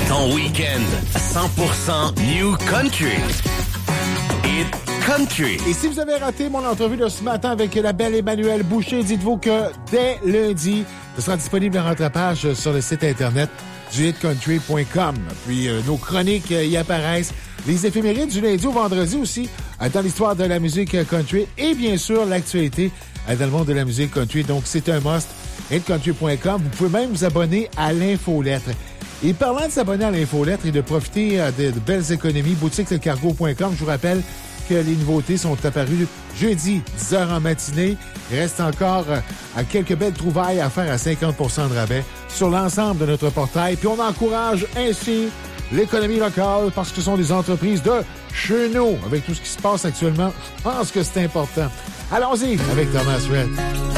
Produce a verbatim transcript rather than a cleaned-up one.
Ton week-end cent pour cent New Country. Hit Country. Et si vous avez raté mon entrevue de ce matin avec la belle Emmanuelle Boucher, dites-vous que dès lundi, ce sera disponible en rattrapage sur le site Internet du hit country point com. Puis euh, nos chroniques euh, y apparaissent. Les éphémérides du lundi au vendredi aussi, euh, dans l'histoire de la musique country. Et bien sûr, l'actualité euh, dans le monde de la musique country. Donc, c'est un must. hit country point com. Vous pouvez même vous abonner à l'infolettre. Et parlant de s'abonner à l'infolettre et de profiter euh, de, de belles économies, boutique le cargo point com, je vous rappelle que les nouveautés sont apparues jeudi, dix heures en matinée. Il reste encore euh, quelques belles trouvailles à faire à cinquante pour cent de rabais sur l'ensemble de notre portail. Puis on encourage ainsi l'économie locale parce que ce sont des entreprises de chez nous. Avec tout ce qui se passe actuellement, je pense que c'est important. Allons-y avec Thomas Rhett.